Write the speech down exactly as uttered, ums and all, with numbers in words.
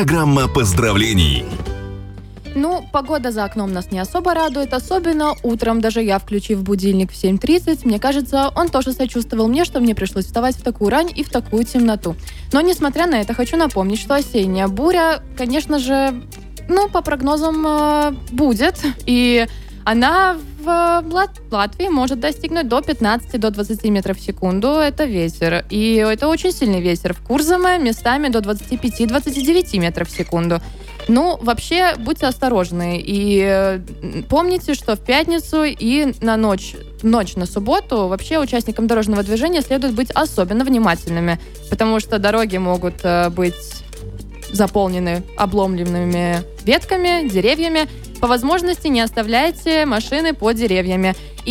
Программа поздравлений. Ну, погода за окном нас не особо радует, особенно утром. Даже я, включив будильник в семь тридцать, мне кажется, он тоже сочувствовал мне, что мне пришлось вставать в такую рань и в такую темноту. Но, несмотря на это, хочу напомнить, что осенняя буря, конечно же, ну, по прогнозам, э, будет. И она в Лат- Латвии может достигнуть до пятнадцати до двадцати метров в секунду. Это ветер. И это очень сильный ветер. В Курзаме местами до двадцати пяти - двадцати девяти метров в секунду. Ну, вообще, будьте осторожны. И э, помните, что в пятницу и на ночь, ночь на субботу вообще участникам дорожного движения следует быть особенно внимательными, потому что дороги могут э, быть заполнены обломленными ветками, деревьями. По возможности не оставляйте машины под деревьями.